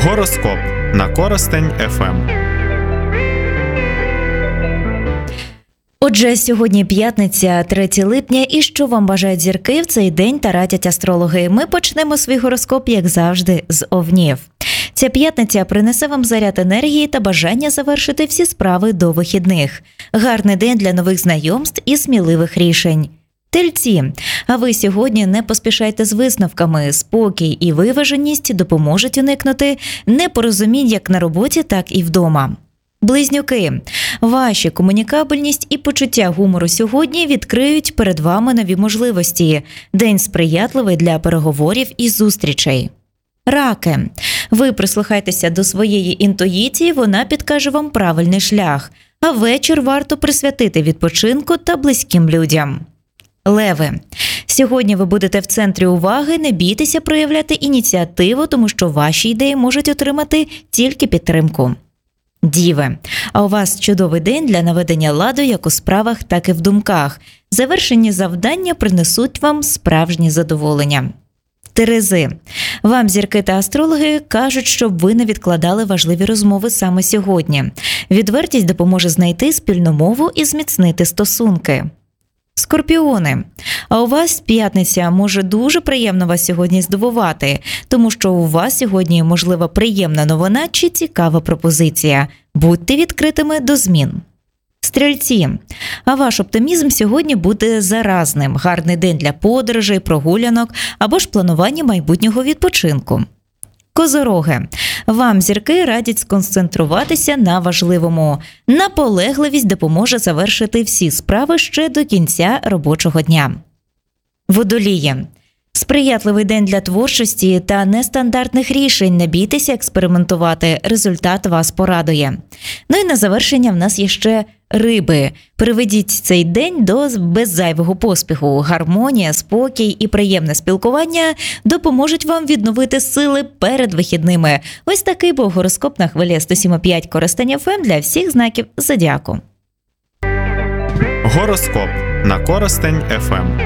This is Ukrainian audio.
Гороскоп на Коростень ФМ. Отже, сьогодні п'ятниця, 3 липня, і що вам бажають зірки в цей день та радять астрологи? Ми почнемо свій гороскоп, як завжди, з овнів. Ця п'ятниця принесе вам заряд енергії та бажання завершити всі справи до вихідних. Гарний день для нових знайомств і сміливих рішень. Тельці, а ви сьогодні не поспішайте з висновками. Спокій і виваженість допоможуть уникнути непорозумінь як на роботі, так і вдома. Близнюки, ваші комунікабельність і почуття гумору сьогодні відкриють перед вами нові можливості. День сприятливий для переговорів і зустрічей. Раки, ви прислухайтеся до своєї інтуїції, вона підкаже вам правильний шлях, а вечір варто присвятити відпочинку та близьким людям. Леви, сьогодні ви будете в центрі уваги, не бійтеся проявляти ініціативу, тому що ваші ідеї можуть отримати тільки підтримку. Діви, а у вас чудовий день для наведення ладу як у справах, так і в думках. Завершені завдання принесуть вам справжнє задоволення. Терези, вам зірки та астрологи кажуть, щоб ви не відкладали важливі розмови саме сьогодні. Відвертість допоможе знайти спільну мову і зміцнити стосунки. Скорпіони, а у вас п'ятниця може дуже приємно вас сьогодні здивувати, тому що у вас сьогодні можлива приємна новина чи цікава пропозиція. Будьте відкритими до змін. Стрільці, а ваш оптимізм сьогодні буде заразним. Гарний день для подорожей, прогулянок або ж планування майбутнього відпочинку. Козороги, вам зірки радять сконцентруватися на важливому. Наполегливість допоможе завершити всі справи ще до кінця робочого дня. Водолії, сприятливий день для творчості та нестандартних рішень. Не бійтеся експериментувати, результат вас порадує. Ну і на завершення в нас є ще риби. Приведіть цей день без зайвого поспіху. Гармонія, спокій і приємне спілкування допоможуть вам відновити сили перед вихідними. Ось такий був гороскоп на хвилі 107,5 Коростень ФМ для всіх знаків зодіаку. Гороскоп на Коростень ФМ.